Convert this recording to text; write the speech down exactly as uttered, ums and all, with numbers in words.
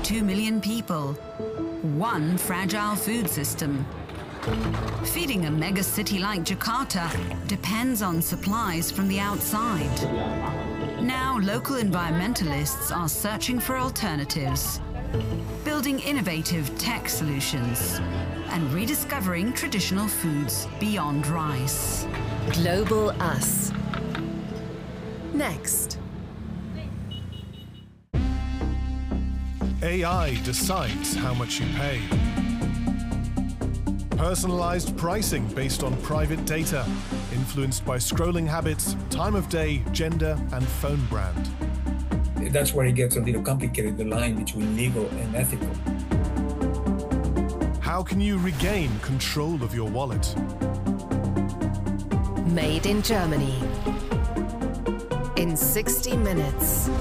thirty-two million people. One fragile food system. Feeding a megacity like Jakarta depends on supplies from the outside. Now, local environmentalists are searching for alternatives, building innovative tech solutions, and rediscovering traditional foods beyond rice. Global Us. Next. A I decides how much you pay. Personalized pricing based on private data, influenced by scrolling habits, time of day, gender, and phone brand. That's where it gets a little complicated, the line between legal and ethical. How can you regain control of your wallet? Made in Germany. In sixty minutes.